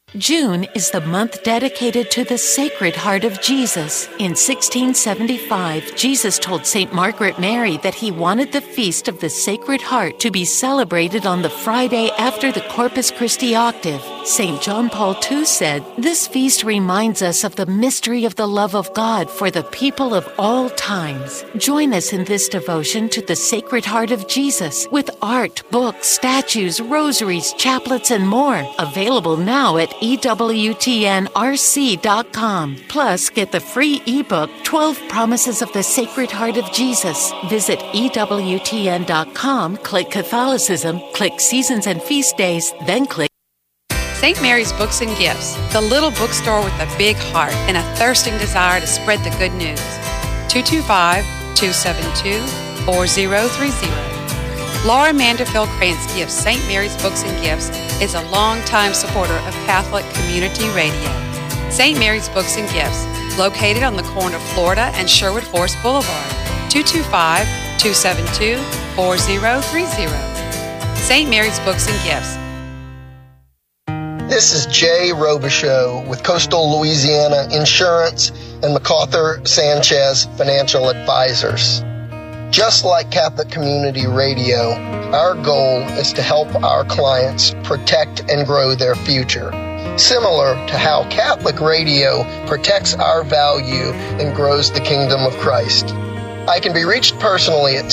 June is the month dedicated to the Sacred Heart of Jesus. In 1675, Jesus told St. Margaret Mary that he wanted the Feast of the Sacred Heart to be celebrated on the Friday after the Corpus Christi octave. St. John Paul II said, "This feast reminds us of the mystery of the love of God for the people of all times." Join us in this devotion to the Sacred Heart of Jesus with art, books, statues, rosaries, chaplets, and more. Available now at EWTNRC.com. Plus, get the free ebook, 12 Promises of the Sacred Heart of Jesus. Visit EWTN.com, click Catholicism, click Seasons and Feast Days, then click St. Mary's Books and Gifts, the little bookstore with a big heart and a thirsting desire to spread the good news. 225-272-4030. Laura Manderfield Krantz Gifts St. Mary's Books and Gifts is a longtime supporter of Catholic Community Radio. St. Mary's Books and Gifts, located on the corner of Florida and Sherwood Forest Boulevard, 225-272-4030. St. Mary's Books and Gifts. This is Jay Robichaux with Coastal Louisiana Insurance and MacArthur Sanchez Financial Advisors. Just like Catholic Community Radio, our goal is to help our clients protect and grow their future, similar to how Catholic Radio protects our value and grows the kingdom of Christ. I can be reached personally at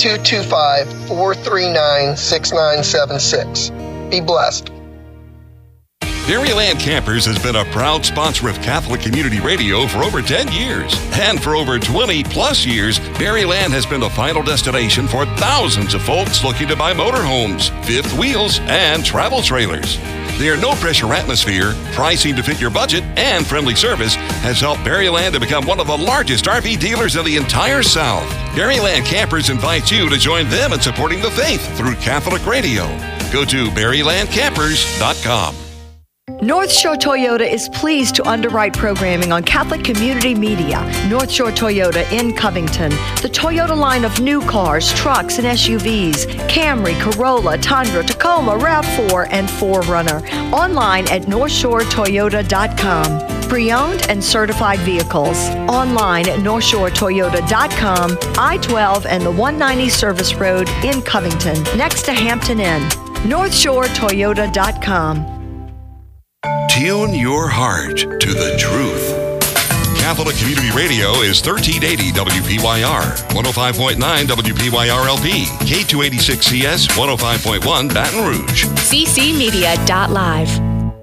225-439-6976. Be blessed. Berryland Campers has been a proud sponsor of Catholic Community Radio for over 10 years. And for over 20 plus years, Berryland has been the final destination for thousands of folks looking to buy motorhomes, fifth wheels, and travel trailers. Their no-pressure atmosphere, pricing to fit your budget, and friendly service has helped Berryland to become one of the largest RV dealers in the entire South. Berryland Campers invites you to join them in supporting the faith through Catholic Radio. Go to BerrylandCampers.com. North Shore Toyota is pleased to underwrite programming on Catholic Community Media. North Shore Toyota in Covington. The Toyota line of new cars, trucks, and SUVs. Camry, Corolla, Tundra, Tacoma, RAV4, and 4Runner. Online at NorthShoreToyota.com. Pre-owned and certified vehicles. Online at NorthShoreToyota.com. I-12 and the 190 Service Road in Covington, next to Hampton Inn. NorthShoreToyota.com. Tune your heart to the truth. Catholic Community Radio is 1380 WPYR, 105.9 WPYR-LP, K286CS, 105.1 Baton Rouge. ccmedia.live.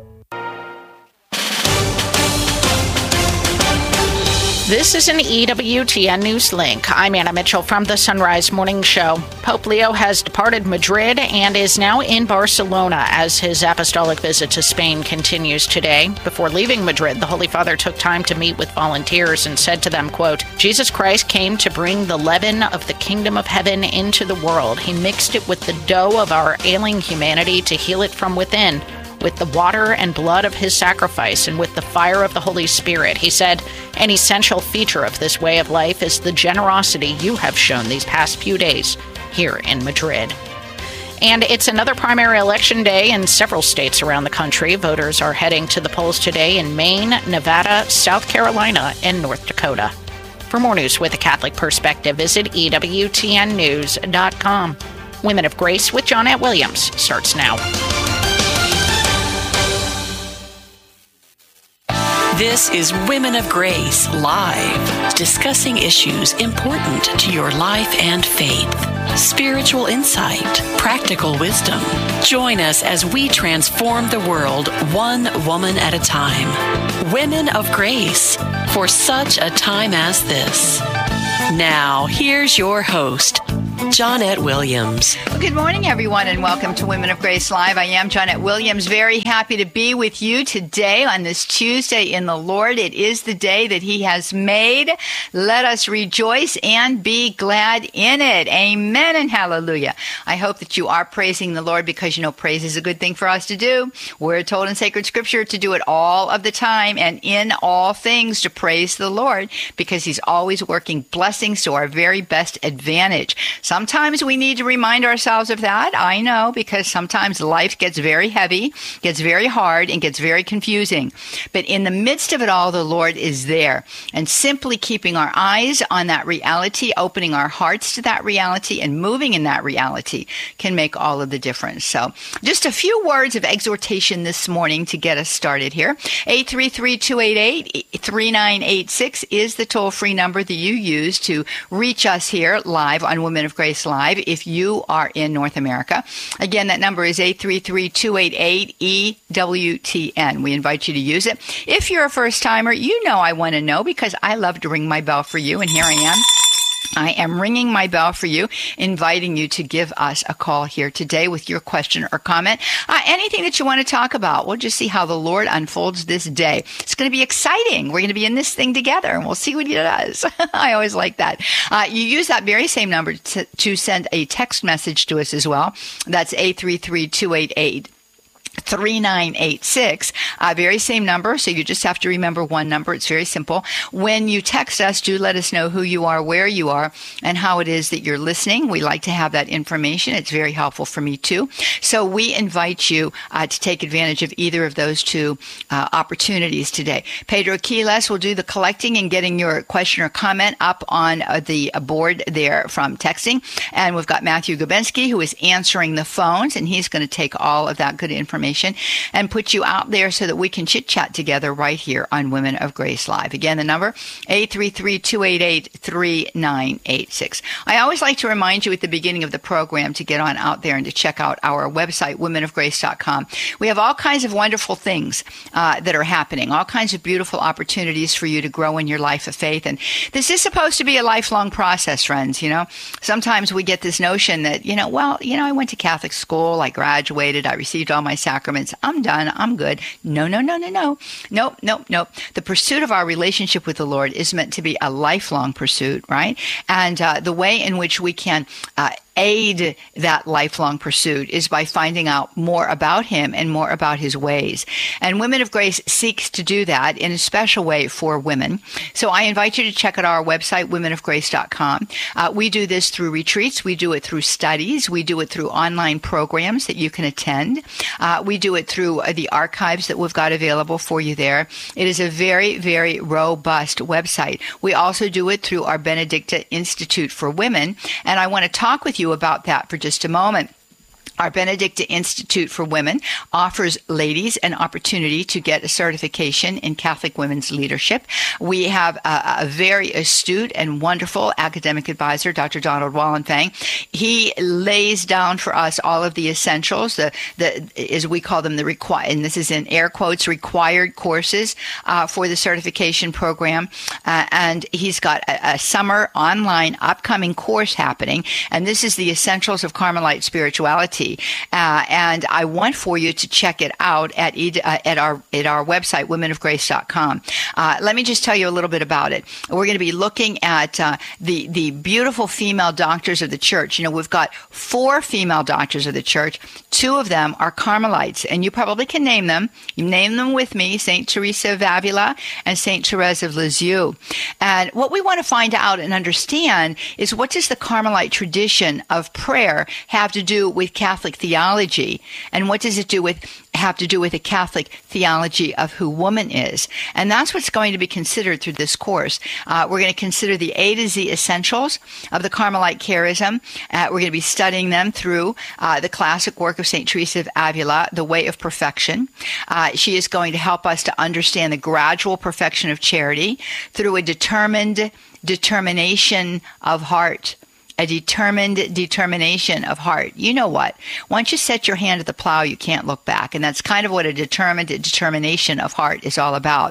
This is an EWTN News Link. I'm Anna Mitchell from the Sunrise Morning Show. Pope Leo has departed Madrid and is now in Barcelona as his apostolic visit to Spain continues today. Before leaving Madrid, the Holy Father took time to meet with volunteers and said to them, quote, "Jesus Christ came to bring the leaven of the kingdom of heaven into the world. He mixed it with the dough of our ailing humanity to heal it from within, with the water and blood of his sacrifice and with the fire of the Holy Spirit." He said, "An essential feature of this way of life is the generosity you have shown these past few days here in Madrid." And it's another primary election day in several states around the country. Voters are heading to the polls today in Maine, Nevada, South Carolina, and North Dakota. For more news with a Catholic perspective, visit EWTNnews.com. Women of Grace with Johnnette Williams starts now. This is Women of Grace Live, discussing issues important to your life and faith. Spiritual insight, practical wisdom. Join us as we transform the world one woman at a time. Women of Grace, for such a time as this. Now, here's your host, Johnnette Williams. Well, good morning, everyone, and welcome to Women of Grace Live. I am Johnnette Williams. Very happy to be with you today on this Tuesday in the Lord. It is the day that He has made. Let us rejoice and be glad in it. Amen and hallelujah. I hope that you are praising the Lord because, praise is a good thing for us to do. We're told in sacred scripture to do it all of the time and in all things to praise the Lord because He's always working blessings to our very best advantage. Sometimes we need to remind ourselves of that. I know, because sometimes life gets very heavy, gets very hard, and gets very confusing. But in the midst of it all, the Lord is there. And simply keeping our eyes on that reality, opening our hearts to that reality, and moving in that reality can make all of the difference. So just a few words of exhortation this morning to get us started here. 833-288-3986 is the toll-free number that you use to reach us here live on Women of Grace Live if you are in North America. Again, that number is 833-288-EWTN. We invite you to use it. If you're a first-timer, you know I want to know, because I love to ring my bell for you, and here I am. I am ringing my bell for you, inviting you to give us a call here today with your question or comment. Anything that you want to talk about. We'll just see how the Lord unfolds this day. It's going to be exciting. We're going to be in this thing together, and we'll see what He does. I always like that. You use that very same number to send a text message to us as well. That's 833-288-3986. Very same number, so you just have to remember one number. It's very simple. When you text us, do let us know who you are, where you are, and how it is that you're listening. We like to have that information. It's very helpful for me too. So we invite you to take advantage of either of those two opportunities today. Pedro Quiles will do the collecting and getting your question or comment up on the board there from texting. And we've got Matthew Gabensky, who is answering the phones, and he's going to take all of that good information and put you out there so that we can chit-chat together right here on Women of Grace Live. Again, the number, 833-288-3986. I always like to remind you at the beginning of the program to get on out there and to check out our website, womenofgrace.com. We have all kinds of wonderful things that are happening, all kinds of beautiful opportunities for you to grow in your life of faith. And this is supposed to be a lifelong process, friends. You know, sometimes we get this notion that, I went to Catholic school, I graduated, I received all my sacraments, I'm done, I'm good. No. Nope. The pursuit of our relationship with the Lord is meant to be a lifelong pursuit, right? And the way in which we can aid that lifelong pursuit is by finding out more about Him and more about His ways. And Women of Grace seeks to do that in a special way for women. So I invite you to check out our website, womenofgrace.com. We do this through retreats. We do it through studies. We do it through online programs that you can attend. We do it through the archives that we've got available for you there. It is a very, very robust website. We also do it through our Benedicta Institute for Women, and I want to talk with you about that for just a moment. Our Benedicta Institute for Women offers ladies an opportunity to get a certification in Catholic women's leadership. We have a very astute and wonderful academic advisor, Dr. Donald Wallenfang. He lays down for us all of the essentials, as we call them, and this is in air quotes, required courses for the certification program. And he's got a summer online upcoming course happening, and this is the Essentials of Carmelite Spirituality. And I want for you to check it out at our website, womenofgrace.com. Let me just tell you a little bit about it. We're going to be looking at the beautiful female doctors of the church. We've got 4 female doctors of the church. 2 of them are Carmelites, and you probably can name them. You name them with me, St. Teresa of Avila and St. Therese of Lisieux. And what we want to find out and understand is, what does the Carmelite tradition of prayer have to do with Catholic theology, and what does it have to do with a Catholic theology of who woman is? And that's what's going to be considered through this course. We're going to consider the A to Z essentials of the Carmelite charism. We're going to be studying them through the classic work of St. Teresa of Avila, The Way of Perfection. She is going to help us to understand the gradual perfection of charity through a determined determination of heart. A determined determination of heart. You know what? Once you set your hand to the plow, you can't look back. And that's kind of what a determined determination of heart is all about.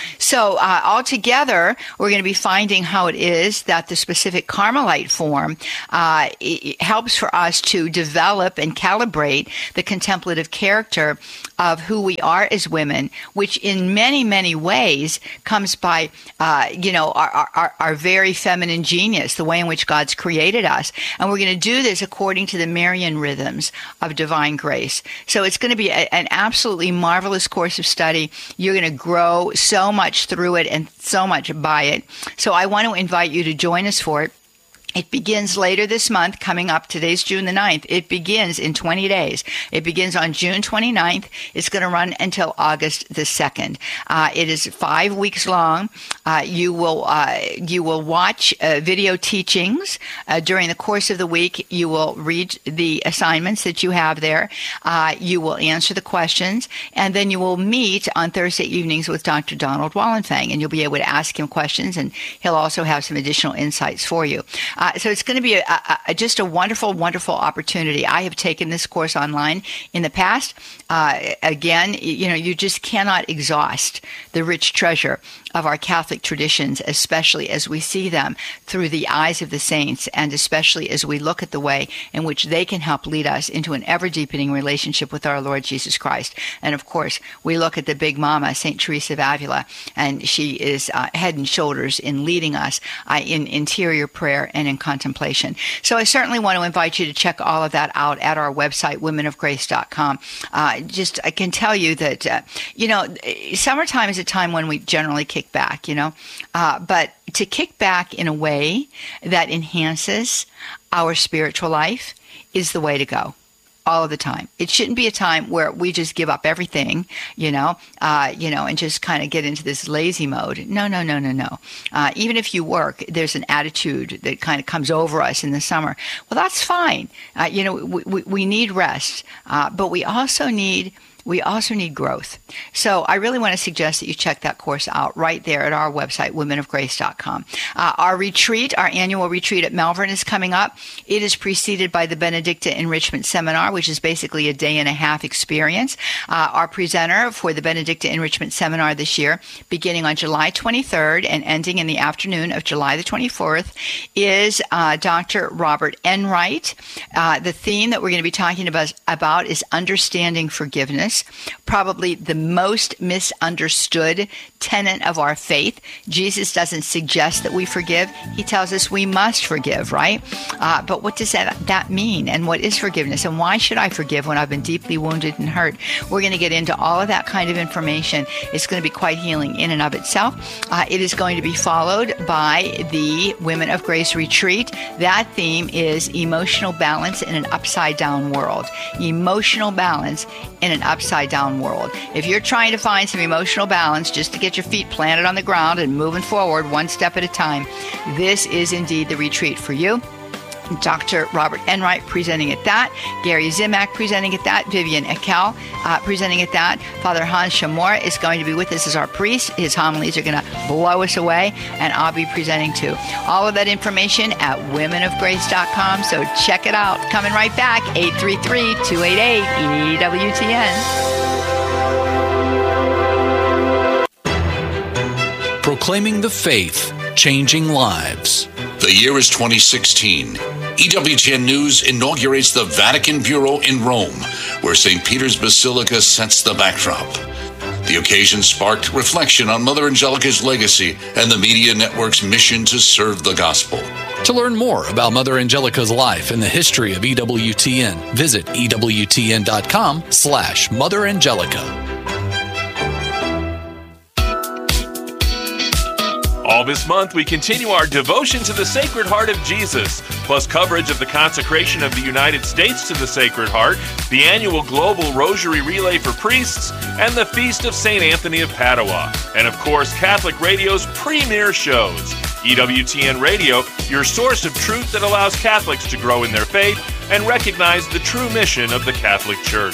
So altogether, we're going to be finding how it is that the specific Carmelite form it helps for us to develop and calibrate the contemplative character of who we are as women, which in many, many ways comes by, our very feminine genius, the way in which God's created us. And we're going to do this according to the Marian rhythms of divine grace. So it's going to be an absolutely marvelous course of study. You're going to grow so much through it and so much by it. So I want to invite you to join us for it. It begins later this month, coming up. Today's June the 9th. It begins in 20 days. It begins on June 29th. It's going to run until August the 2nd. It is 5 weeks long. You will watch video teachings during the course of the week. You will read the assignments that you have there. You will answer the questions, and then you will meet on Thursday evenings with Dr. Donald Wallenfang, and you'll be able to ask him questions, and he'll also have some additional insights for you. So it's going to be just a wonderful, wonderful opportunity. I have taken this course online in the past. Again, you just cannot exhaust the rich treasure of our Catholic traditions, especially as we see them through the eyes of the saints, and especially as we look at the way in which they can help lead us into an ever-deepening relationship with our Lord Jesus Christ. And of course, we look at the big mama, St. Teresa of Avila, and she is head and shoulders in leading us in interior prayer and in contemplation. So I certainly want to invite you to check all of that out at our website, womenofgrace.com. I can tell you that, summertime is a time when we generally kick back, but to kick back in a way that enhances our spiritual life is the way to go. All of the time. It shouldn't be a time where we just give up everything, and just kind of get into this lazy mode. No. Even if you work, there's an attitude that kind of comes over us in the summer. Well, that's fine. We need rest, but we also need growth. So I really want to suggest that you check that course out right there at our website, womenofgrace.com. Our annual retreat at Melbourne is coming up. It is preceded by the Benedicta Enrichment Seminar, which is basically a day-and-a-half experience. Our presenter for the Benedicta Enrichment Seminar this year, beginning on July 23rd and ending in the afternoon of July the 24th, is Dr. Robert Enright. The theme that we're going to be talking about is understanding forgiveness. Probably the most misunderstood tenet of our faith. Jesus doesn't suggest that we forgive. He tells us we must forgive, right? But what does that mean? And what is forgiveness? And why should I forgive when I've been deeply wounded and hurt? We're going to get into all of that kind of information. It's going to be quite healing in and of itself. It is going to be followed by the Women of Grace Retreat. That theme is emotional balance in an upside-down world. Emotional balance in an upside-down world. If you're trying to find some emotional balance just to get your feet planted on the ground and moving forward one step at a time, this is indeed the retreat for you. Dr. Robert Enright presenting at that, Gary Zimak presenting at that, Vivian Ekel presenting at that. Father Hans Shamor is going to be with us as our priest. His homilies are going to blow us away, and I'll be presenting too. All of that information at womenofgrace.com, so check it out. Coming right back, 833-288-EWTN. Proclaiming the faith, changing lives. The year is 2016. EWTN News inaugurates the Vatican Bureau in Rome, where St. Peter's Basilica sets the backdrop. The occasion sparked reflection on Mother Angelica's legacy and the media network's mission to serve the gospel. To learn more about Mother Angelica's life and the history of EWTN, visit EWTN.com/Mother Angelica. All this month, we continue our devotion to the Sacred Heart of Jesus, plus coverage of the consecration of the United States to the Sacred Heart, the annual Global Rosary Relay for Priests, and the Feast of St. Anthony of Padua. And of course, Catholic Radio's premier shows. EWTN Radio, your source of truth that allows Catholics to grow in their faith and recognize the true mission of the Catholic Church.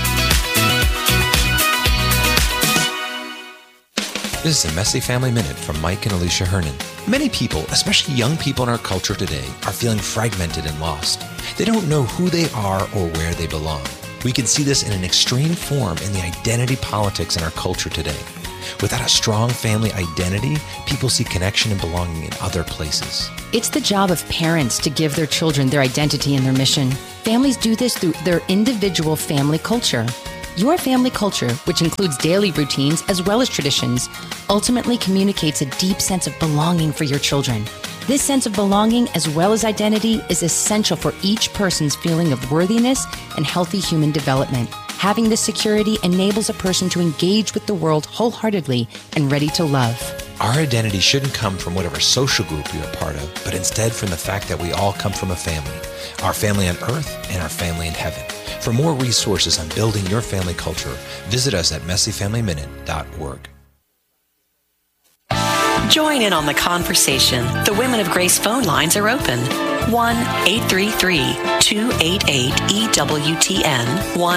This is a Messy Family Minute from Mike and Alicia Hernan. Many people, especially young people in our culture today, are feeling fragmented and lost. They don't know who they are or where they belong. We can see this in an extreme form in the identity politics in our culture today. Without a strong family identity, people see connection and belonging in other places. It's the job of parents to give their children their identity and their mission. Families do this through their individual family culture. Your family culture, which includes daily routines as well as traditions, ultimately communicates a deep sense of belonging for your children. This sense of belonging as well as identity is essential for each person's feeling of worthiness and healthy human development. Having this security enables a person to engage with the world wholeheartedly and ready to love. Our identity shouldn't come from whatever social group we are part of, but instead from the fact that we all come from a family, our family on earth and our family in heaven. For more resources on building your family culture, visit us at messyfamilyminute.org. Join in on the conversation. The Women of Grace phone lines are open. 1-833-288-EWTN.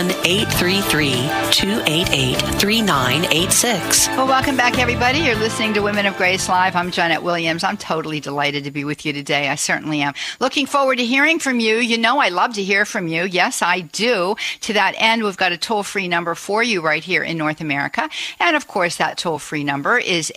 1-833-288-3986. Well, welcome back, everybody. You're listening to Women of Grace Live. I'm Janet Williams. I'm totally delighted to be with you today. I certainly am. Looking forward to hearing from you. You know I love to hear from you. Yes, I do. To that end, we've got a toll-free number for you right here in North America. And, of course, that toll-free number is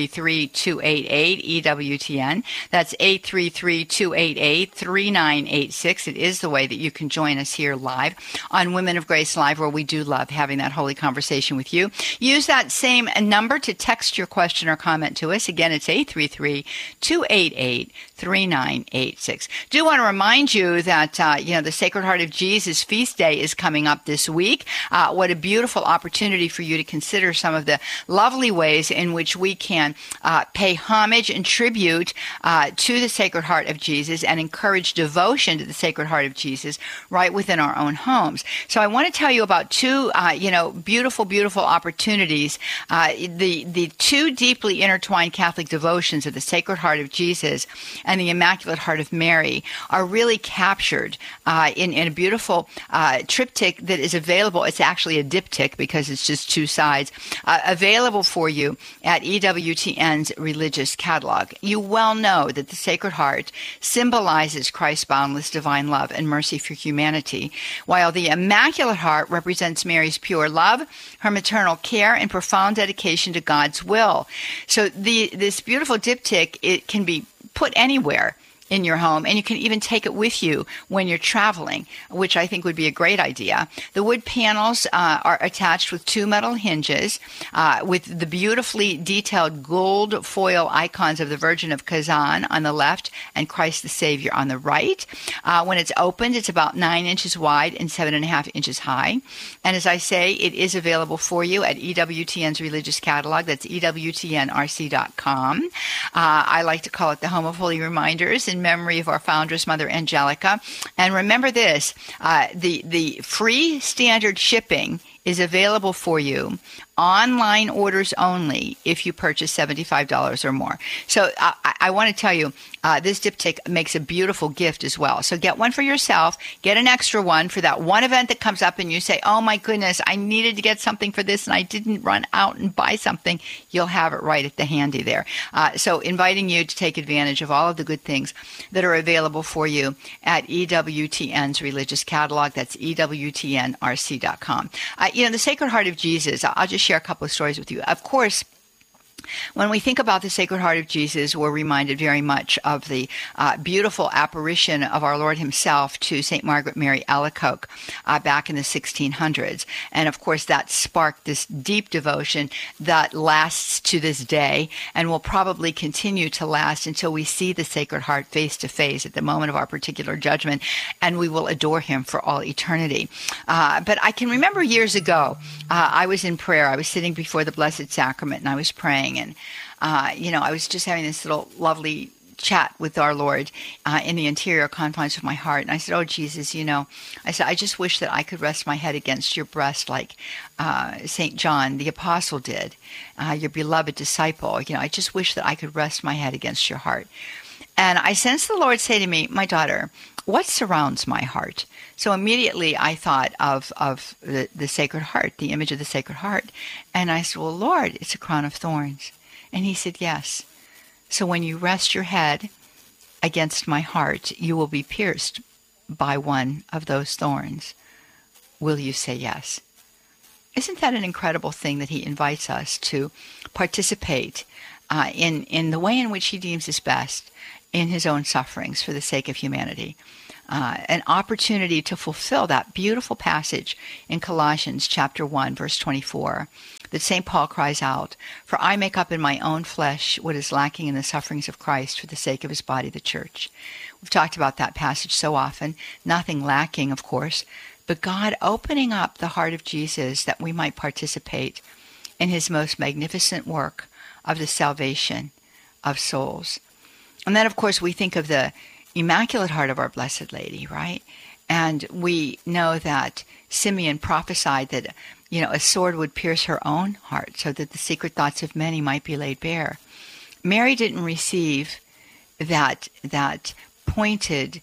833-288-EWTN. That's 833-288-3986. It is the way that you can join us here live on Women of Grace Live, where we do love having that holy conversation with you. Use that same number to text your question or comment to us. Again, it's 833-288-3986. Do want to remind you that, the Sacred Heart of Jesus Feast Day is coming up this week. What a beautiful opportunity for you to consider some of the lovely ways in which we can pay homage and tribute to the Sacred Heart of Jesus and encourage devotion to the Sacred Heart of Jesus right within our own homes. So I want to tell you about two, beautiful, beautiful opportunities. The two deeply intertwined Catholic devotions of the Sacred Heart of Jesus and the Immaculate Heart of Mary are really captured in a beautiful triptych that is available. It's actually a diptych because it's just two sides, available for you at EWTN's Religious Catalog. You well know that the Sacred Heart symbolizes Christ's boundless divine love and mercy for humanity, while the Immaculate Heart represents Mary's pure love, her maternal care, and profound dedication to God's will. So this beautiful diptych, it can be put anywhere in your home, and you can even take it with you when you're traveling, which I think would be a great idea. The wood panels are attached with two metal hinges with the beautifully detailed gold foil icons of the Virgin of Kazan on the left and Christ the Savior on the right. When it's opened, it's about 9 inches wide and 7.5 inches high. And as I say, it is available for you at EWTN's Religious Catalog. That's EWTNRC.com. I like to call it the Home of Holy Reminders in memory of our foundress, Mother Angelica. And remember this, the free standard shipping is available for you, online orders only, if you purchase $75 or more. So I want to tell you, this diptych makes a beautiful gift as well. So get one for yourself, get an extra one for that one event that comes up and you say, oh my goodness, I needed to get something for this and I didn't run out and buy something. You'll have it right at the handy there. So inviting you to take advantage of all of the good things that are available for you at EWTN's Religious Catalog. That's EWTNRC.com. The Sacred Heart of Jesus, I'll just share a couple of stories with you. Of course, when we think about the Sacred Heart of Jesus, we're reminded very much of the beautiful apparition of our Lord himself to St. Margaret Mary Alacoque back in the 1600s. And of course, that sparked this deep devotion that lasts to this day and will probably continue to last until we see the Sacred Heart face to face at the moment of our particular judgment, and we will adore him for all eternity. But I can remember years ago, I was in prayer. I was sitting before the Blessed Sacrament and I was praying. And, I was just having this little lovely chat with our Lord in the interior confines of my heart. And I said, oh, Jesus, I said, I just wish that I could rest my head against your breast like St. John the Apostle did, your beloved disciple. I just wish that I could rest my head against your heart. And I sensed the Lord say to me, my daughter, what surrounds my heart? So immediately I thought of the Sacred Heart, the image of the Sacred Heart. And I said, well, Lord, it's a crown of thorns. And he said, yes. So when you rest your head against my heart, you will be pierced by one of those thorns. Will you say yes? Isn't that an incredible thing that he invites us to participate in the way in which he deems is best in his own sufferings for the sake of humanity? An opportunity to fulfill that beautiful passage in Colossians chapter 1, verse 24, that St. Paul cries out, for I make up in my own flesh what is lacking in the sufferings of Christ for the sake of his body, the church. We've talked about that passage so often, nothing lacking, of course, but God opening up the heart of Jesus that we might participate in his most magnificent work of the salvation of souls. And then, of course, we think of the Immaculate Heart of our Blessed Lady, right? And we know that Simeon prophesied that, a sword would pierce her own heart so that the secret thoughts of many might be laid bare. Mary didn't receive that pointed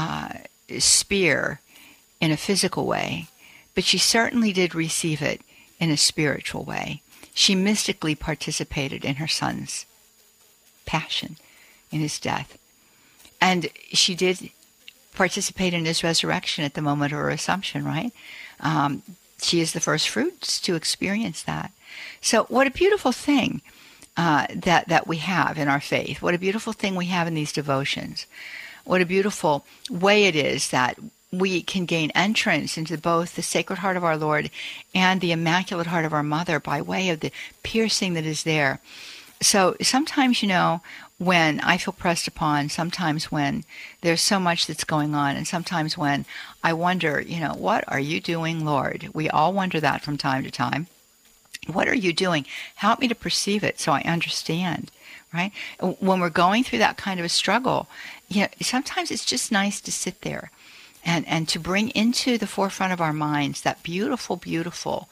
spear in a physical way, but she certainly did receive it in a spiritual way. She mystically participated in her son's passion, in his death. And she did participate in his resurrection at the moment of her Assumption, right? She is the first fruits to experience that. So what a beautiful thing that we have in our faith. What a beautiful thing we have in these devotions. What a beautiful way it is that we can gain entrance into both the Sacred Heart of our Lord and the Immaculate Heart of our Mother by way of the piercing that is there. So sometimes, when I feel pressed upon, sometimes when there's so much that's going on, and sometimes when I wonder, what are you doing, Lord? We all wonder that from time to time. What are you doing? Help me to perceive it so I understand, right? When we're going through that kind of a struggle, sometimes it's just nice to sit there and to bring into the forefront of our minds that beautiful, beautiful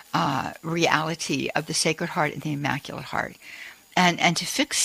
reality of the Sacred Heart and the Immaculate Heart. And to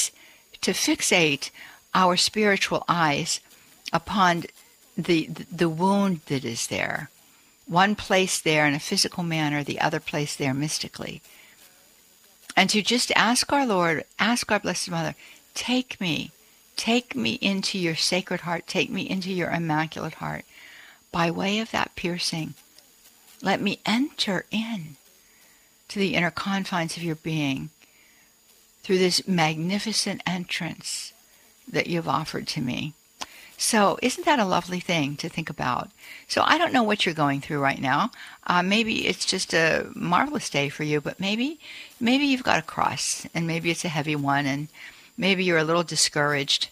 fixate our spiritual eyes upon the wound that is there. One place there in a physical manner, the other place there mystically. And to just ask our Lord, ask our Blessed Mother, take me into your Sacred Heart, take me into your Immaculate Heart by way of that piercing. Let me enter in to the inner confines of your being through this magnificent entrance that you've offered to me. So isn't that a lovely thing to think about? So I don't know what you're going through right now. Maybe it's just a marvelous day for you, but maybe you've got a cross, and maybe it's a heavy one, and maybe you're a little discouraged.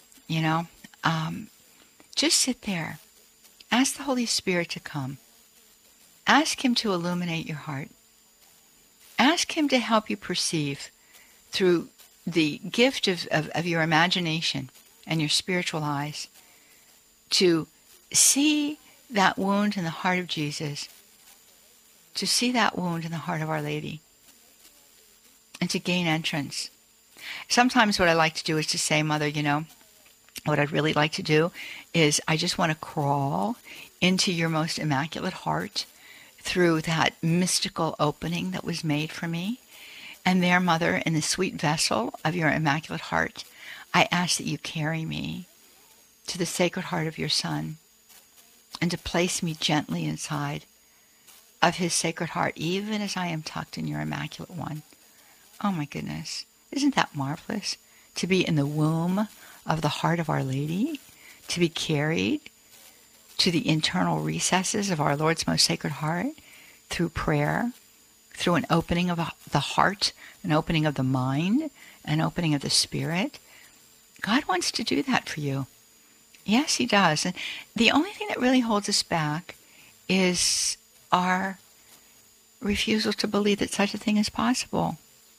Just sit there. Ask the Holy Spirit to come. Ask Him to illuminate your heart. Ask Him to help you perceive through the gift of your imagination and your spiritual eyes to see that wound in the heart of Jesus, to see that wound in the heart of Our Lady, and to gain entrance. Sometimes what I like to do is to say, Mother, what I'd really like to do is I just want to crawl into your most Immaculate Heart through that mystical opening that was made for me. And there, Mother, in the sweet vessel of your Immaculate Heart, I ask that you carry me to the Sacred Heart of your Son and to place me gently inside of his Sacred Heart, even as I am tucked in your Immaculate One. Oh my goodness. Isn't that marvelous? To be in the womb of the heart of Our Lady, to be carried to the internal recesses of our Lord's most Sacred Heart through prayer, through an opening of the heart, an opening of the mind, an opening of the spirit. God wants to do that for you. Yes, He does. And the only thing that really holds us back is our refusal to believe that such a thing is possible.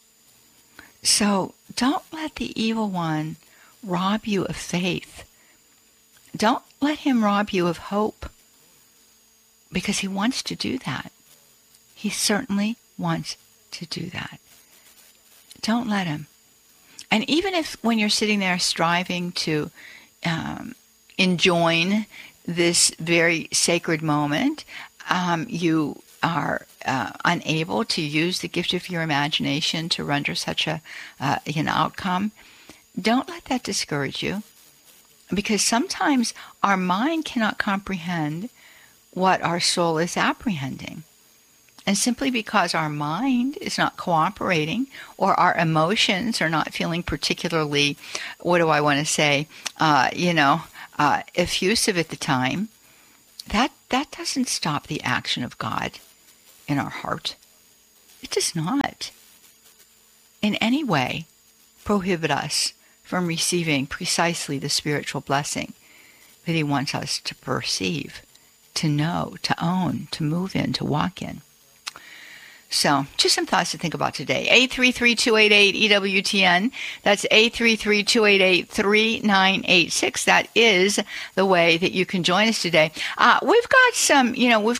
So don't let the evil one rob you of faith. Don't let him rob you of hope, because he wants to do that. He certainly wants to do that. Don't let him. And even if when you're sitting there striving to enjoin this very sacred moment, you are unable to use the gift of your imagination to render such an outcome, don't let that discourage you. Because sometimes our mind cannot comprehend what our soul is apprehending. And simply because our mind is not cooperating, or our emotions are not feeling particularly, effusive at the time, that doesn't stop the action of God in our heart. It does not in any way prohibit us from receiving precisely the spiritual blessing that He wants us to perceive, to know, to own, to move in, to walk in. So just some thoughts to think about today. 833-288-EWTN. That's 833-288-3986. That is the way that you can join us today. We've got some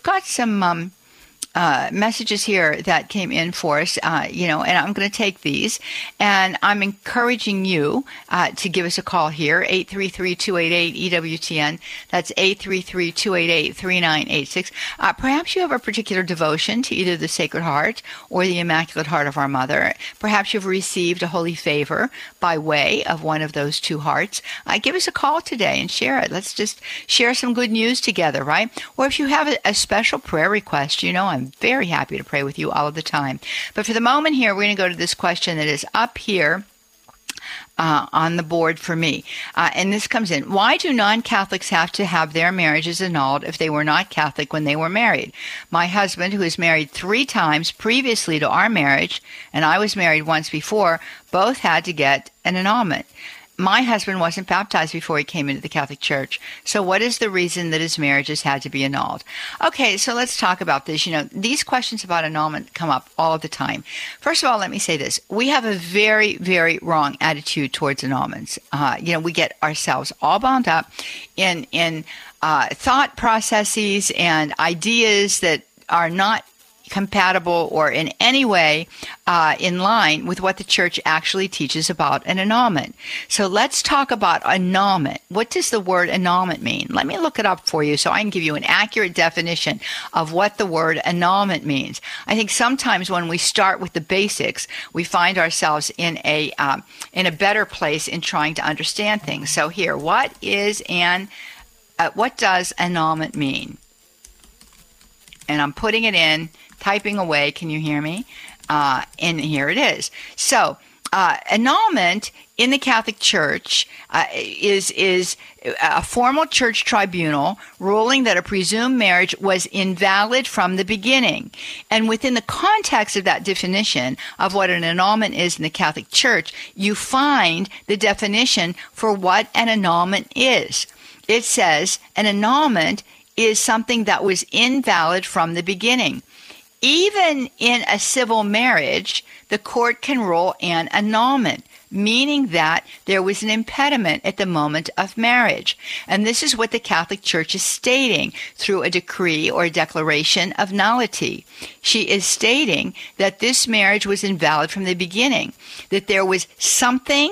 messages here that came in for us, and I'm going to take these, and I'm encouraging you to give us a call here, 833-288-EWTN. That's 833-288-3986. Perhaps you have a particular devotion to either the Sacred Heart or the Immaculate Heart of our Mother. Perhaps you've received a holy favor by way of one of those two hearts. Give us a call today and share it. Let's just share some good news together, right? Or if you have a special prayer request, I'm very happy to pray with you all of the time. But for the moment here, we're going to go to this question that is up here on the board for me. And this comes in. Why do non-Catholics have to have their marriages annulled if they were not Catholic when they were married? My husband, who was married 3 times previously to our marriage, and I was married once before, both had to get an annulment. My husband wasn't baptized before he came into the Catholic Church. So what is the reason that his marriages had to be annulled? Okay, so let's talk about this. These questions about annulment come up all of the time. First of all, let me say this. We have a very, very wrong attitude towards annulments. We get ourselves all bound up in thought processes and ideas that are not compatible or in any way in line with what the Church actually teaches about an annulment. So let's talk about annulment. What does the word annulment mean? Let me look it up for you so I can give you an accurate definition of what the word annulment means. I think sometimes when we start with the basics, we find ourselves in a better place in trying to understand things. So here, what does annulment mean? And I'm putting it in, typing away. Can you hear me? And here it is. So, annulment in the Catholic Church is a formal church tribunal ruling that a presumed marriage was invalid from the beginning. And within the context of that definition of what an annulment is in the Catholic Church, you find the definition for what an annulment is. It says an annulment is something that was invalid from the beginning. Even in a civil marriage, the court can rule an annulment, meaning that there was an impediment at the moment of marriage. And this is what the Catholic Church is stating through a decree or a declaration of nullity. She is stating that this marriage was invalid from the beginning, that there was something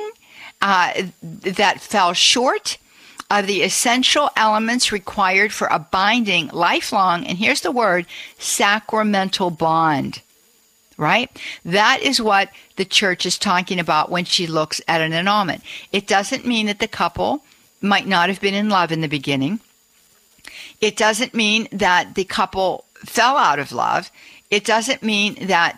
that fell short of the essential elements required for a binding, lifelong, and here's the word, sacramental bond, right? That is what the Church is talking about when she looks at an annulment. It doesn't mean that the couple might not have been in love in the beginning. It doesn't mean that the couple fell out of love. It doesn't mean that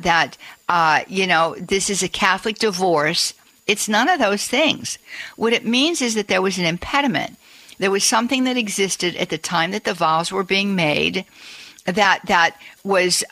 this is a Catholic divorce. It's none of those things. What it means is that there was an impediment. There was something that existed at the time that the vows were being made that was,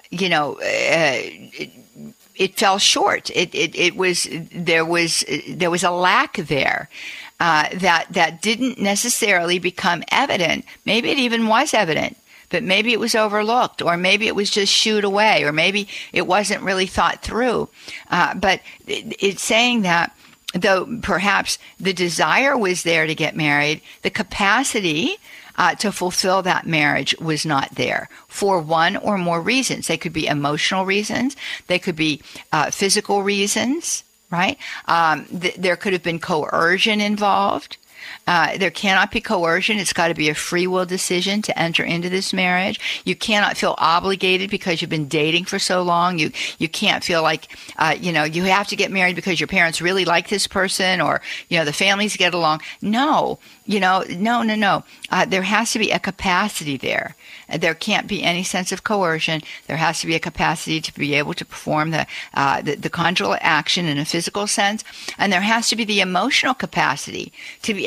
it fell short. There was a lack there that didn't necessarily become evident. Maybe it even was evident, but maybe it was overlooked, or maybe it was just shooed away, or maybe it wasn't really thought through. But it's saying that though perhaps the desire was there to get married, the capacity to fulfill that marriage was not there for one or more reasons. They could be emotional reasons. They could be physical reasons, right? There could have been coercion involved. There cannot be coercion. It's got to be a free will decision to enter into this marriage. You cannot feel obligated because you've been dating for so long. You can't feel like, you have to get married because your parents really like this person, or, the families get along. No. No. There has to be a capacity there. There can't be any sense of coercion. There has to be a capacity to be able to perform the conjugal action in a physical sense. And there has to be the emotional capacity to be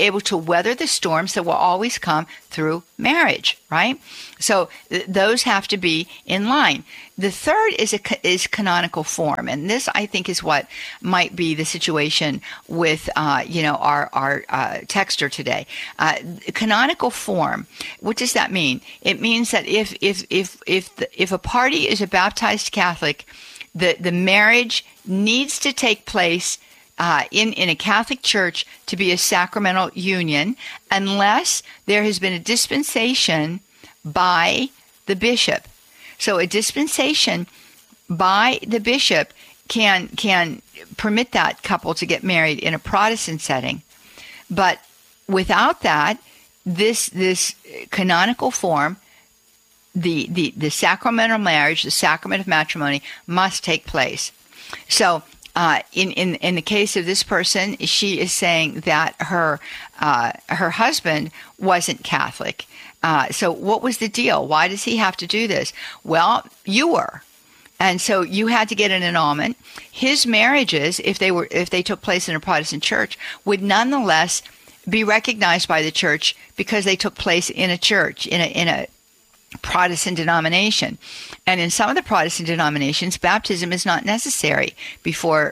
able to weather the storms that will always come through marriage, right? So those have to be in line. The third is canonical form, and this I think is what might be the situation with our texter today. Canonical form. What does that mean? It means that if a party is a baptized Catholic, the marriage needs to take place in a Catholic church to be a sacramental union, unless there has been a dispensation by the bishop. So a dispensation by the bishop can permit that couple to get married in a Protestant setting. But without that, this canonical form, the sacramental marriage, the sacrament of matrimony, must take place. So in the case of this person, she is saying that her husband wasn't Catholic. So what was the deal? Why does he have to do this? Well, you were. And so you had to get an annulment. His marriages, if they took place in a Protestant church, would nonetheless be recognized by the church because they took place in a church, in a Protestant denomination. And in some of the Protestant denominations, baptism is not necessary before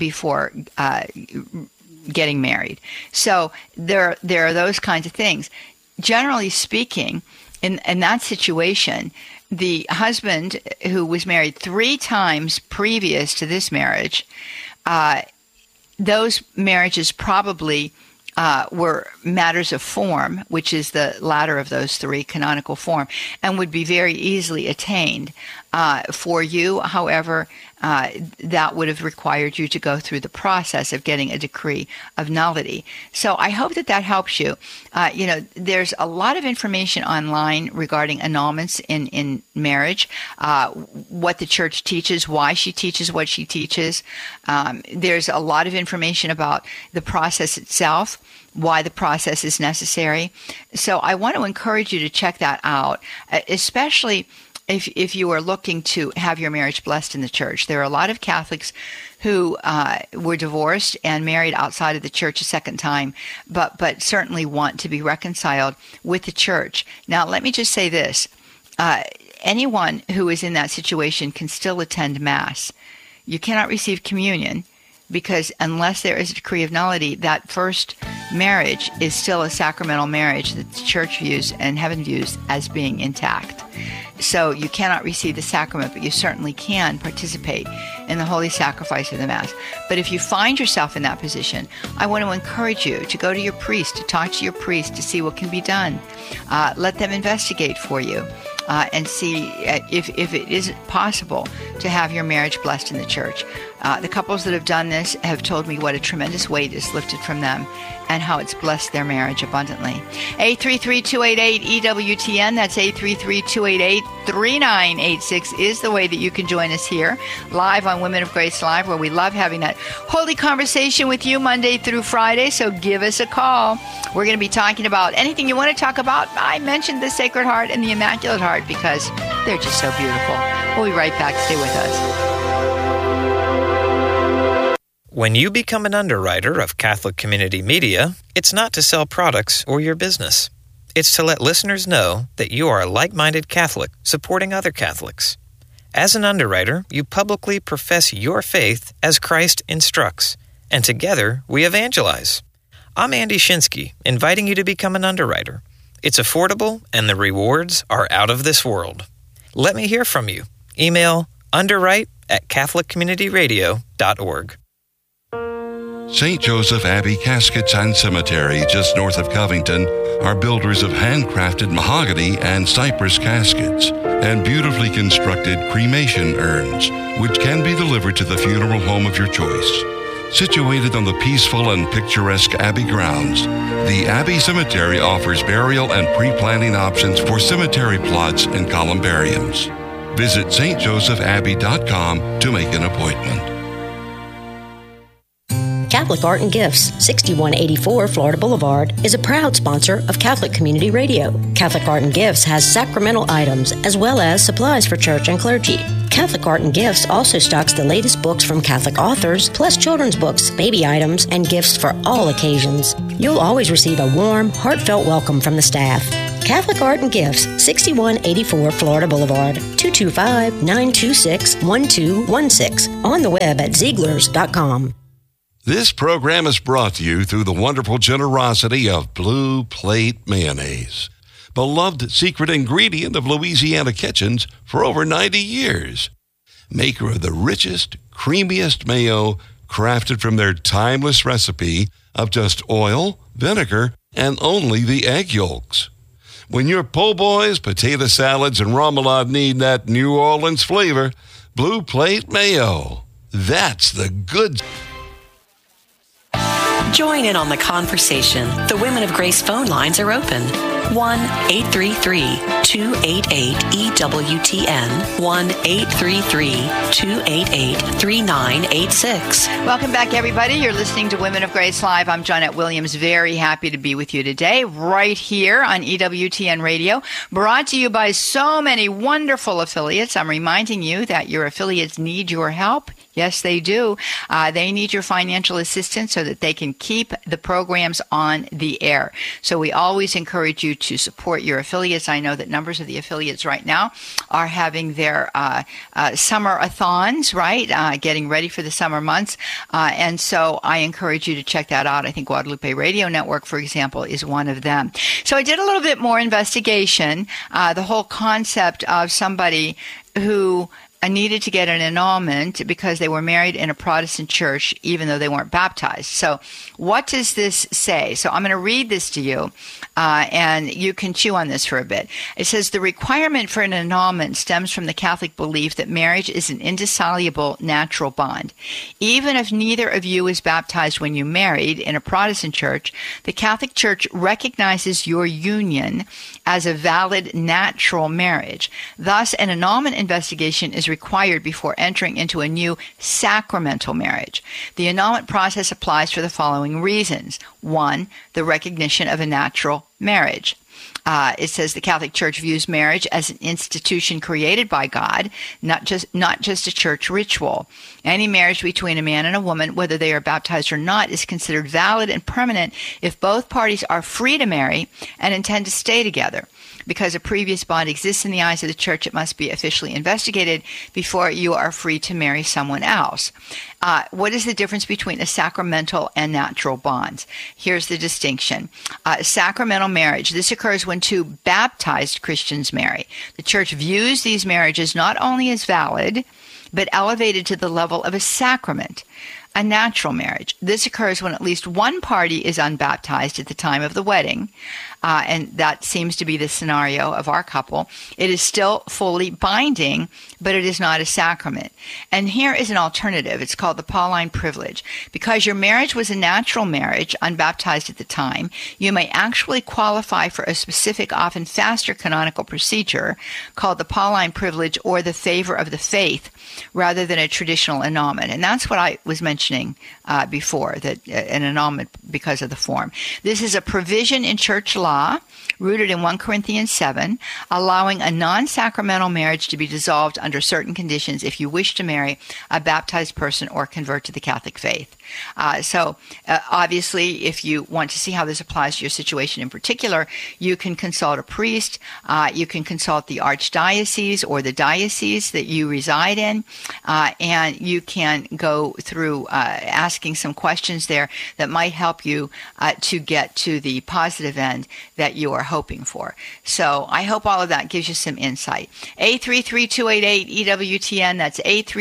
getting married. So there are those kinds of things. Generally speaking, in that situation, the husband who was married 3 times previous to this marriage, those marriages probably were matters of form, which is the latter of those 3, canonical form, and would be very easily attained. For you, however, that would have required you to go through the process of getting a decree of nullity. So I hope that helps you. There's a lot of information online regarding annulments in marriage, what the church teaches, why she teaches what she teaches. There's a lot of information about the process itself, why the process is necessary. So I want to encourage you to check that out, especially if you are looking to have your marriage blessed in the church. There are a lot of Catholics who were divorced and married outside of the church a second time, but certainly want to be reconciled with the church. Now, let me just say this. Anyone who is in that situation can still attend Mass. You cannot receive communion because unless there is a decree of nullity, that first marriage is still a sacramental marriage that the church views and heaven views as being intact. So you cannot receive the sacrament, but you certainly can participate in the holy sacrifice of the Mass. But if you find yourself in that position, I want to encourage you to go to your priest, to talk to your priest, to see what can be done. Let them investigate for you and see if it is possible to have your marriage blessed in the church. The couples that have done this have told me what a tremendous weight is lifted from them and how it's blessed their marriage abundantly. 833-288-EWTN, that's 833-288-3986 is the way that you can join us here live on Women of Grace Live, where we love having that holy conversation with you Monday through Friday, so give us a call. We're going to be talking about anything you want to talk about. I mentioned the Sacred Heart and the Immaculate Heart because they're just so beautiful. We'll be right back. Stay with us. When you become an underwriter of Catholic Community Media, it's not to sell products or your business. It's to let listeners know that you are a like-minded Catholic supporting other Catholics. As an underwriter, you publicly profess your faith as Christ instructs, and together we evangelize. I'm Andy Shinsky, inviting you to become an underwriter. It's affordable, and the rewards are out of this world. Let me hear from you. Email underwrite@catholiccommunityradio.org. St. Joseph Abbey Caskets and Cemetery, just north of Covington, are builders of handcrafted mahogany and cypress caskets and beautifully constructed cremation urns, which can be delivered to the funeral home of your choice. Situated on the peaceful and picturesque Abbey grounds, the Abbey Cemetery offers burial and pre-planning options for cemetery plots and columbariums. Visit stjosephabbey.com to make an appointment. Catholic Art and Gifts, 6184 Florida Boulevard, is a proud sponsor of Catholic Community Radio. Catholic Art and Gifts has sacramental items as well as supplies for church and clergy. Catholic Art and Gifts also stocks the latest books from Catholic authors, plus children's books, baby items, and gifts for all occasions. You'll always receive a warm, heartfelt welcome from the staff. Catholic Art and Gifts, 6184 Florida Boulevard, 225-926-1216. On the web at Zieglers.com. This program is brought to you through the wonderful generosity of Blue Plate Mayonnaise, beloved secret ingredient of Louisiana kitchens for over 90 years. Maker of the richest, creamiest mayo, crafted from their timeless recipe of just oil, vinegar, and only the egg yolks. When your po' boys, potato salads, and remoulade need that New Orleans flavor, Blue Plate Mayo. That's the good. Join in on the conversation. The Women of Grace phone lines are open. 1-833-288-EWTN. 1-833-288-3986. Welcome back, everybody. You're listening to Women of Grace Live. I'm Johnette Williams. Very happy to be with you today, right here on EWTN Radio, brought to you by so many wonderful affiliates. I'm reminding you that your affiliates need your help. Yes, they do. They need your financial assistance so that they can keep the programs on the air. So we always encourage you to support your affiliates. I know that numbers of the affiliates right now are having their summer-a-thons, right, getting ready for the summer months. And so I encourage you to check that out. I think Guadalupe Radio Network, for example, is one of them. So I did a little bit more investigation. The whole concept of somebody who needed to get an annulment because they were married in a Protestant church, even though they weren't baptized. So what does this say? So I'm going to read this to you, and you can chew on this for a bit. It says, the requirement for an annulment stems from the Catholic belief that marriage is an indissoluble natural bond. Even if neither of you is baptized when you married in a Protestant church, the Catholic Church recognizes your union as a valid natural marriage. Thus, an annulment investigation is required before entering into a new sacramental marriage. The annulment process applies for the following reasons. 1, the recognition of a natural marriage. It says the Catholic Church views marriage as an institution created by God, not just a church ritual. Any marriage between a man and a woman, whether they are baptized or not, is considered valid and permanent if both parties are free to marry and intend to stay together. Because a previous bond exists in the eyes of the church, it must be officially investigated before you are free to marry someone else. What is the difference between a sacramental and natural bonds? Here's the distinction. Sacramental marriage, this occurs when two baptized Christians marry. The church views these marriages not only as valid, but elevated to the level of a sacrament. A natural marriage, this occurs when at least one party is unbaptized at the time of the wedding, and that seems to be the scenario of our couple. It is still fully binding, but it is not a sacrament. And here is an alternative. It's called the Pauline privilege. Because your marriage was a natural marriage, unbaptized at the time, you may actually qualify for a specific, often faster canonical procedure called the Pauline privilege or the favor of the faith, rather than a traditional annulment. And that's what I was mentioning before, that an annulment because of the form. This is a provision in church law rooted in 1 Corinthians 7, allowing a non-sacramental marriage to be dissolved under certain conditions if you wish to marry a baptized person or convert to the Catholic faith. Obviously, if you want to see how this applies to your situation in particular, you can consult a priest, you can consult the archdiocese or the diocese that you reside in, and you can go through asking some questions there that might help you to get to the positive end that you are hoping for. So I hope all of that gives you some insight. 833-288-EWTN, that's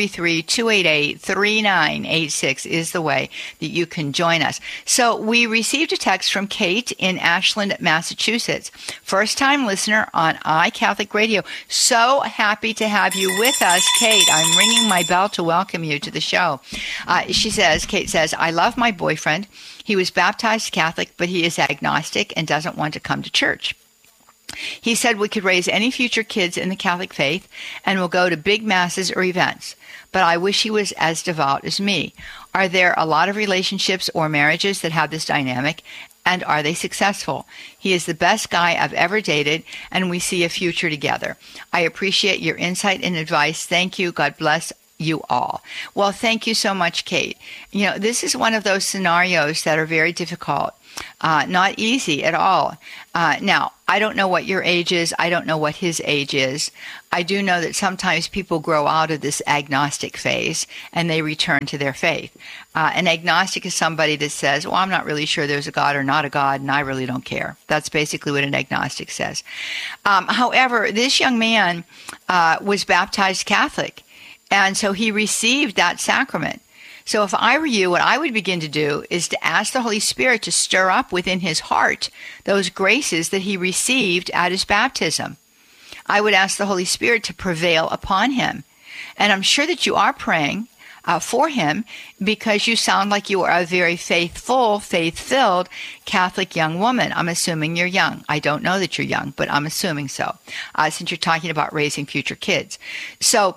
833-288-3986 is the way that you can join us. So we received a text from Kate in Ashland, Massachusetts. First-time listener on iCatholic Radio. So happy to have you with us, Kate. I'm ringing my bell to welcome you to the show. Kate says, I love my boyfriend. He was baptized Catholic, but he is agnostic and doesn't want to come to church. He said we could raise any future kids in the Catholic faith and will go to big masses or events. But I wish he was as devout as me. Are there a lot of relationships or marriages that have this dynamic, and are they successful? He is the best guy I've ever dated, and we see a future together. I appreciate your insight and advice. Thank you. God bless you all. Well, thank you so much, Kate. This is one of those scenarios that are very difficult, not easy at all. Now, I don't know what your age is. I don't know what his age is. I do know that sometimes people grow out of this agnostic phase and they return to their faith. An agnostic is somebody that says, well, I'm not really sure there's a God or not a God, and I really don't care. That's basically what an agnostic says. However, this young man was baptized Catholic, and so he received that sacrament. So if I were you, what I would begin to do is to ask the Holy Spirit to stir up within his heart those graces that he received at his baptism. I would ask the Holy Spirit to prevail upon him. And I'm sure that you are praying for him, because you sound like you are a very faithful, faith-filled Catholic young woman. I'm assuming you're young. I don't know that you're young, but I'm assuming so, since you're talking about raising future kids. So,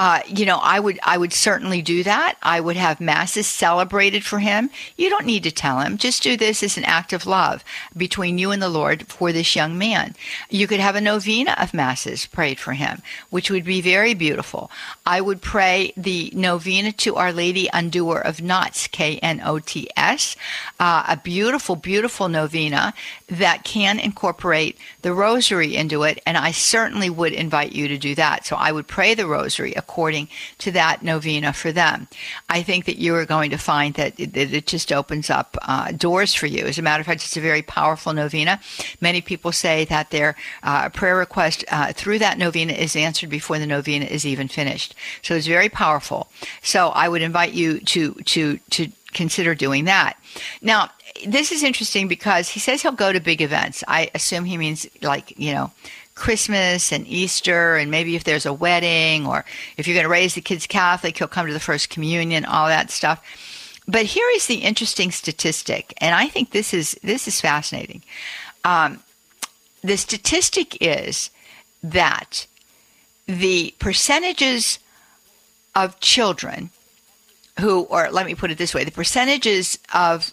I would certainly do that. I would have masses celebrated for him. You don't need to tell him. Just do this as an act of love between you and the Lord for this young man. You could have a novena of masses prayed for him, which would be very beautiful. I would pray the novena to Our Lady Undoer of Knots, Knots, a beautiful, beautiful novena that can incorporate the rosary into it, and I certainly would invite you to do that. So I would pray the rosary according to that novena for them. I think that you are going to find that it just opens up doors for you. As a matter of fact, it's a very powerful novena. Many people say that their prayer request through that novena is answered before the novena is even finished. So it's very powerful. So I would invite you to consider doing that. Now, this is interesting because he says he'll go to big events. I assume he means Christmas and Easter, and maybe if there's a wedding, or if you're going to raise the kids Catholic, he'll come to the First Communion, all that stuff. But here is the interesting statistic, and I think this is fascinating. The statistic is that the percentages of children who, or let me put it this way, the percentages of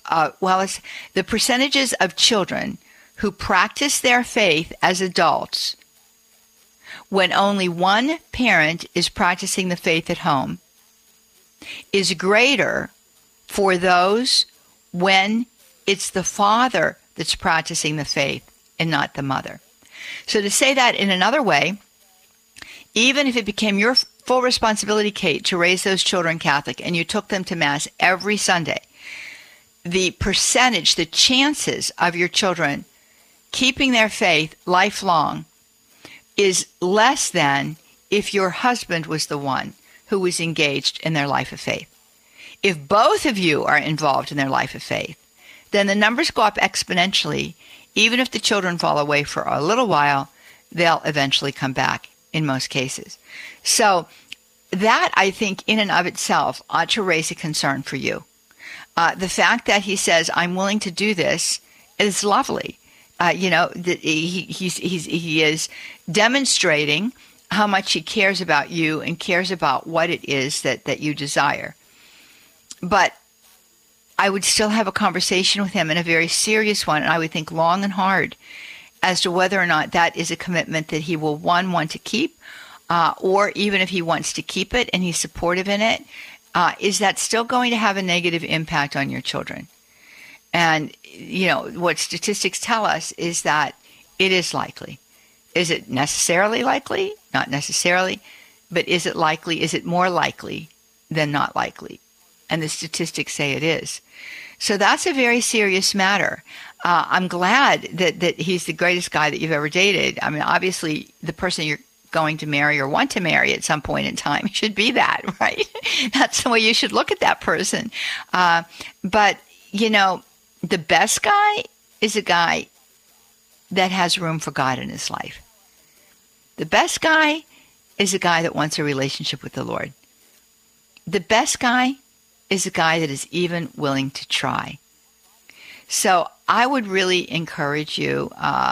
children who practice their faith as adults when only one parent is practicing the faith at home is greater for those when it's the father that's practicing the faith and not the mother. So to say that in another way, even if it became your full responsibility, Kate, to raise those children Catholic and you took them to Mass every Sunday, the percentage, the chances of your children keeping their faith lifelong is less than if your husband was the one who was engaged in their life of faith. If both of you are involved in their life of faith, then the numbers go up exponentially. Even if the children fall away for a little while, they'll eventually come back in most cases. So that, I think, in and of itself ought to raise a concern for you. The fact that he says, I'm willing to do this, is lovely. He is demonstrating how much he cares about you and cares about what it is that you desire. But I would still have a conversation with him, and a very serious one, and I would think long and hard as to whether or not that is a commitment that he will, one, want to keep, or even if he wants to keep it and he's supportive in it, is that still going to have a negative impact on your children? And, what statistics tell us is that it is likely. Is it necessarily likely? Not necessarily. But is it likely? Is it more likely than not likely? And the statistics say it is. So that's a very serious matter. I'm glad that he's the greatest guy that you've ever dated. I mean, obviously, the person you're going to marry or want to marry at some point in time should be that, right? That's the way you should look at that person. But, the best guy is a guy that has room for God in his life. The best guy is a guy that wants a relationship with the Lord. The best guy is a guy that is even willing to try. So I would really encourage you,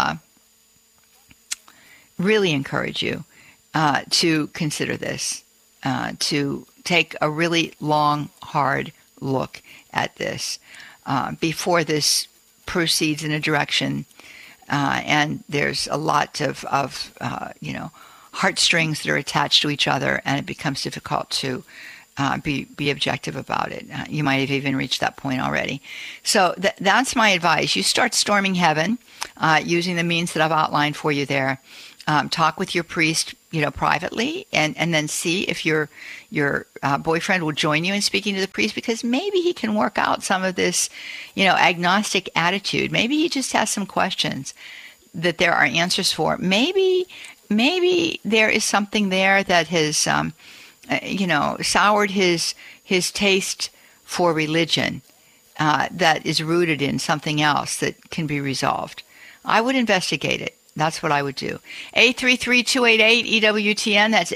to consider this, to take a really long, hard look at this before this proceeds in a direction. And there's a lot of heartstrings that are attached to each other, and it becomes difficult to be objective about it. You might have even reached that point already. So that's my advice. You start storming heaven using the means that I've outlined for you there. Talk with your priest, privately, and then see if your boyfriend will join you in speaking to the priest, because maybe he can work out some of this, agnostic attitude. Maybe he just has some questions that there are answers for. Maybe there is something there that has, soured his taste for religion that is rooted in something else that can be resolved. I would investigate it. That's what I would do. 833-288-EWTN. That's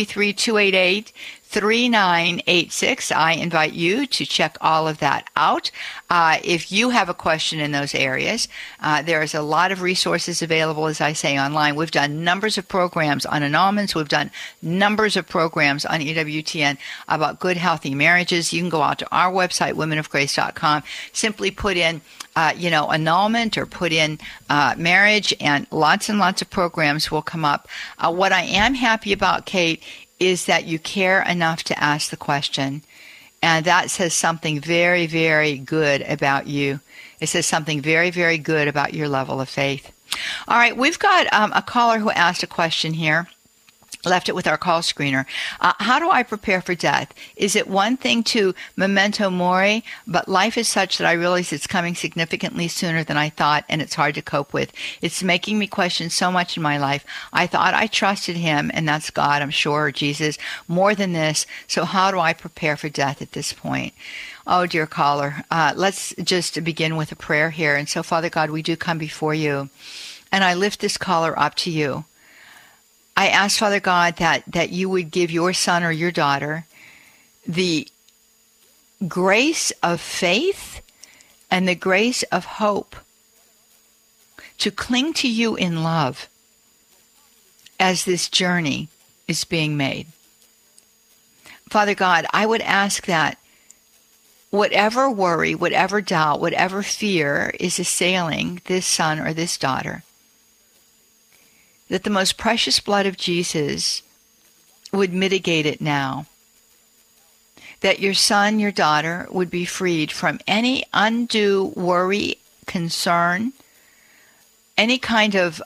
833-288-3986. I invite you to check all of that out. If you have a question in those areas, there's a lot of resources available, as I say, online. We've done numbers of programs on annulments. We've done numbers of programs on EWTN about good, healthy marriages. You can go out to our website, womenofgrace.com. Simply put in annulment, or put in marriage, and lots of programs will come up. What I am happy about, Kate, is that you care enough to ask the question. And that says something very, very good about you. It says something very, very good about your level of faith. All right, we've got a caller who asked a question here. Left it with our call screener. How do I prepare for death? Is it one thing to memento mori, but life is such that I realize it's coming significantly sooner than I thought, and it's hard to cope with. It's making me question so much in my life. I thought I trusted him, and that's God, I'm sure, or Jesus, more than this. So how do I prepare for death at this point? Oh, dear caller, let's just begin with a prayer here. And so, Father God, we do come before you, and I lift this caller up to you. I ask, Father God, that you would give your son or your daughter the grace of faith and the grace of hope to cling to you in love as this journey is being made. Father God, I would ask that whatever worry, whatever doubt, whatever fear is assailing this son or this daughter, that the most precious blood of Jesus would mitigate it now. That your son, your daughter would be freed from any undue worry, concern, any kind of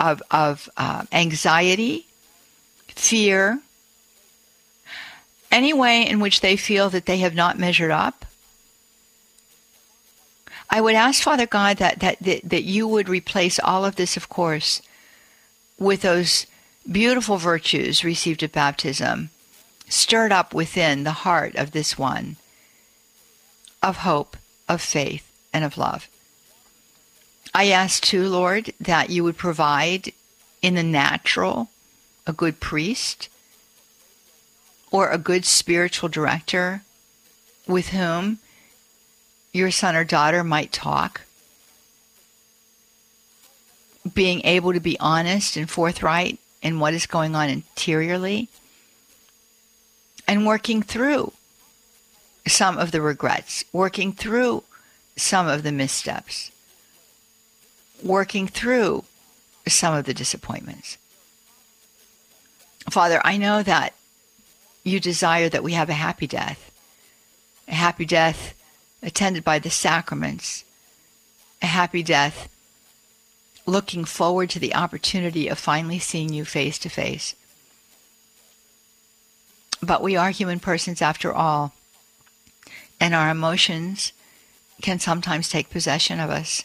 anxiety, fear, any way in which they feel that they have not measured up. I would ask, Father God, that you would replace all of this, of course, with those beautiful virtues received at baptism, stirred up within the heart of this one, of hope, of faith, and of love. I ask too, Lord, that you would provide in the natural a good priest or a good spiritual director with whom your son or daughter might talk, being able to be honest and forthright in what is going on interiorly, and working through some of the regrets, working through some of the missteps, working through some of the disappointments. Father, I know that you desire that we have a happy death attended by the sacraments, a happy death looking forward to the opportunity of finally seeing you face to face. But we are human persons after all, and our emotions can sometimes take possession of us.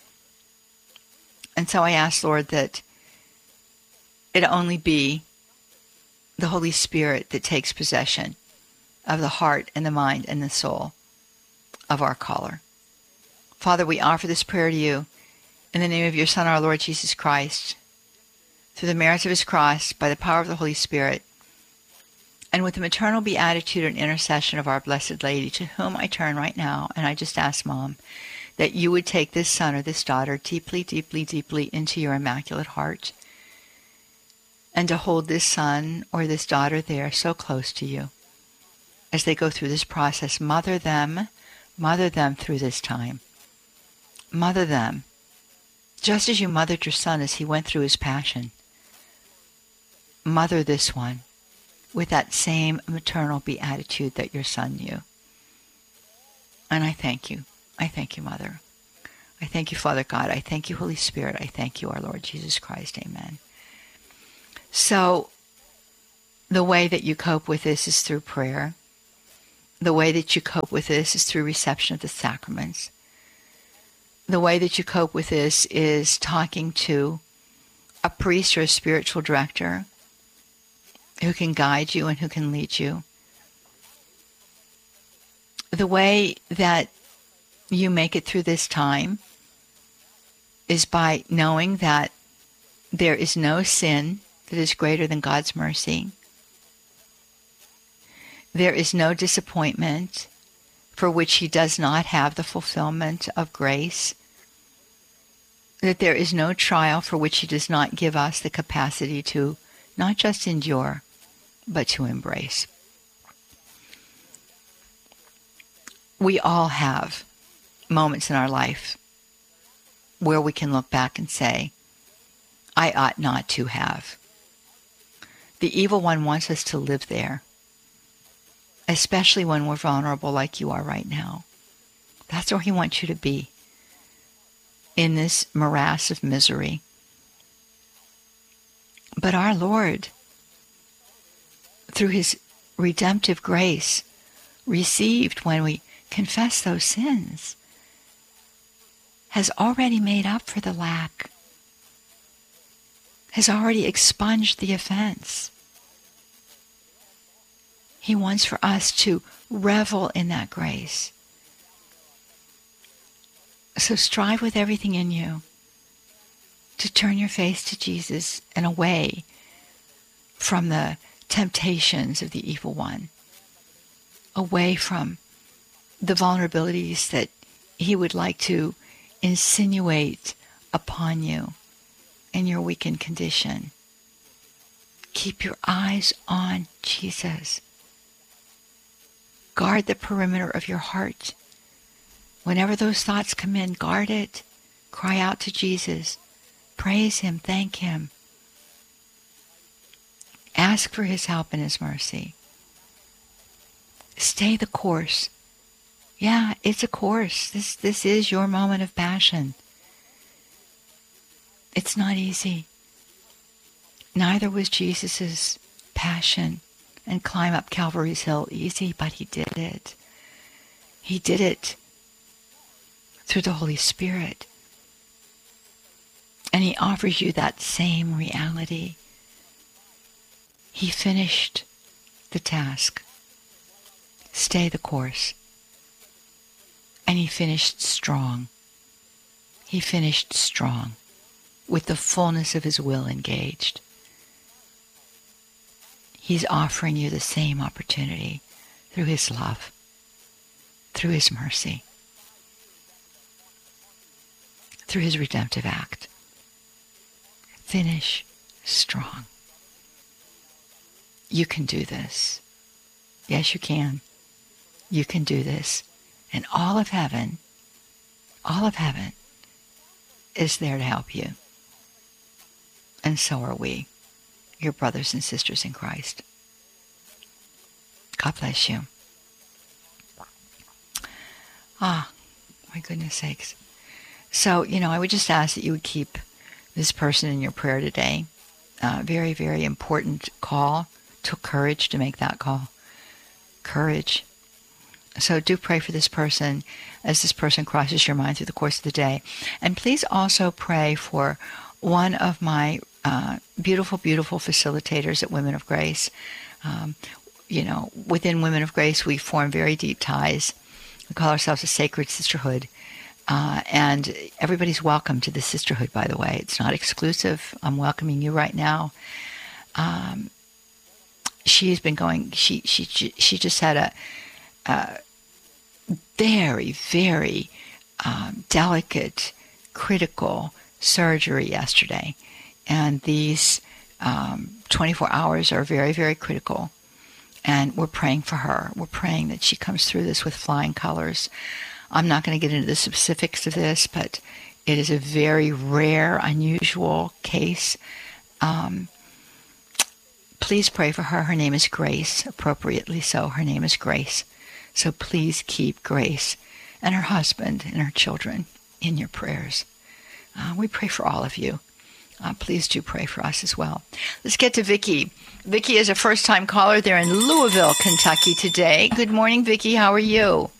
And so I ask, Lord, that it only be the Holy Spirit that takes possession of the heart and the mind and the soul of our caller. Father, we offer this prayer to you in the name of your Son, our Lord Jesus Christ, through the merits of his cross, by the power of the Holy Spirit, and with the maternal beatitude and intercession of our Blessed Lady, to whom I turn right now, and I just ask, Mom, that you would take this son or this daughter deeply, deeply, deeply into your immaculate heart, and to hold this son or this daughter there so close to you as they go through this process. Mother them through this time. Mother them, just as you mothered your son as he went through his passion. mother this one with that same maternal beatitude that your son knew. And I thank you. I thank you, Mother. I thank you, Father God. I thank you, Holy Spirit. I thank you, our Lord Jesus Christ. Amen. So the way that you cope with this is through prayer. The way that you cope with this is through reception of the sacraments. The way that you cope with this is talking to a priest or a spiritual director who can guide you and who can lead you. The way that you make it through this time is by knowing that there is no sin that is greater than God's mercy. There is no disappointment for which He does not have the fulfillment of grace. That there is no trial for which He does not give us the capacity to not just endure, but to embrace. We all have moments in our life where we can look back and say, I ought not to have. The evil one wants us to live there, especially when we're vulnerable like you are right now. That's where he wants you to be, in this morass of misery. But our Lord, through his redemptive grace, received when we confess those sins, has already made up for the lack, has already expunged the offense. He wants for us to revel in that grace. So strive with everything in you to turn your face to Jesus and away from the temptations of the evil one, away from the vulnerabilities that he would like to insinuate upon you in your weakened condition. Keep your eyes on Jesus. Guard the perimeter of your heart. Whenever those thoughts come in, guard it. Cry out to Jesus. Praise him. Thank him. Ask for his help and his mercy. Stay the course. Yeah, it's a course. This is your moment of passion. It's not easy. Neither was Jesus' passion and climb up Calvary's hill easy, but he did it. He did it through the Holy Spirit. And he offers you that same reality. He finished the task. Stay the course. And he finished strong. He finished strong with the fullness of his will engaged. He's offering you the same opportunity through his love, through his mercy, through his redemptive act. Finish strong. You can do this. Yes, you can. You can do this. And all of heaven is there to help you. And so are we, your brothers and sisters in Christ. God bless you. My goodness sakes. So, I would just ask that you would keep this person in your prayer today. Very, very important call. Took courage to make that call. Courage. So do pray for this person as this person crosses your mind through the course of the day. And please also pray for one of my beautiful, beautiful facilitators at Women of Grace. Within Women of Grace, we form very deep ties. We call ourselves a sacred sisterhood. And everybody's welcome to the sisterhood, by the way. It's not exclusive. I'm welcoming you right now. She's been going, she just had a very, very delicate, critical surgery yesterday. And these 24 hours are very, very critical. And we're praying for her. We're praying that she comes through this with flying colors. I'm not going to get into the specifics of this, but it is a very rare, unusual case. please pray for her. Her name is Grace, appropriately so. Her name is Grace. So please keep Grace and her husband and her children in your prayers. We pray for all of you. Please do pray for us as well. Let's get to Vicki. Vicki is a first-time caller there in Louisville, Kentucky today. Good morning, Vicki. How are you?